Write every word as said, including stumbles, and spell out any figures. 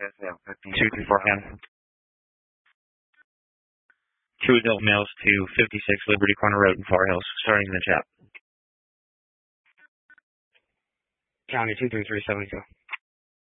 two three four M. Two adult males to fifty-six Liberty Corner Road in Far Hills, starting in the chat. County two three three seven two.